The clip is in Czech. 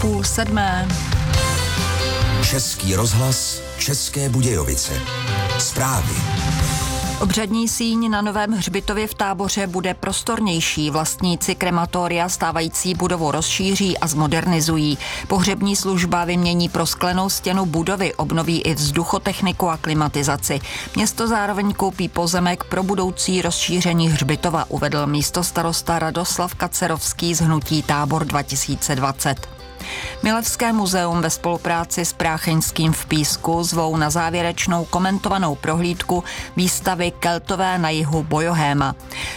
6:30. Český rozhlas, České Budějovice. Zprávy. Obřadní síň na Novém hřbitově v Táboře bude prostornější. Vlastníci krematoria stávající budovu rozšíří a zmodernizují. Pohřební služba vymění prosklenou stěnu budovy, obnoví i vzduchotechniku a klimatizaci. Město zároveň koupí pozemek pro budoucí rozšíření hřbitova, uvedl místostarosta Radoslav Kacerovský z hnutí Tábor 2020. Milevské muzeum ve spolupráci s Prácheňským v Písku zvou na závěrečnou komentovanou prohlídku výstavy Keltové na jihu Bojohéma.